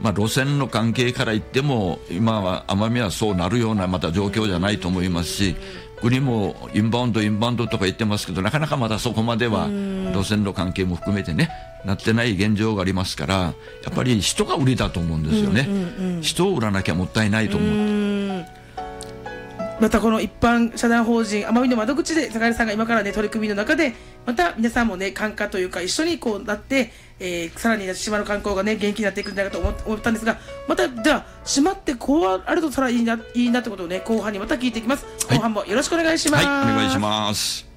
路線の関係から言っても今は奄美はそうなるようなまた状況じゃないと思いますし、国もインバウンドとか言ってますけど、なかなかまだそこまでは路線の関係も含めてねなってない現状がありますから、やっぱり人が売りだと思うんですよね。人を売らなきゃもったいないと思って。 またこの一般社団法人奄美の窓口で坂井さんが今からね取り組みの中でまた皆さんもね参加というか一緒にこうなって、さらに島の観光がね元気になっていくんじゃないかと思ったんですが、またじゃあ島ってこうあるとさらいいなってことをね後半にまた聞いていきます。後半もよろしくお願いします。 はい、お願いします。